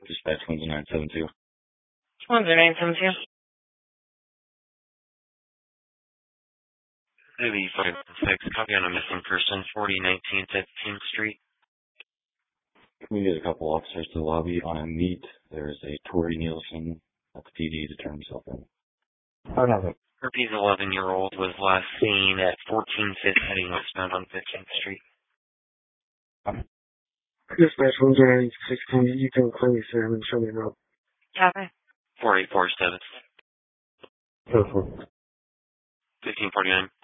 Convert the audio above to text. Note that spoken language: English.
Dispatch 10972. 10972. Maybe 5-6, copy on a missing person, 4019th at 10th Street. Can we get a couple officers to the lobby on a meet? There's a Tori Nielsen at the PD to turn himself in. I have it. Herpes 11-year-old was last seen at 14th heading westbound on 15th Street. Dispatch 10962, you can clearly say I'm in Shelby Road. Copy. 4847. Go for it. 1549.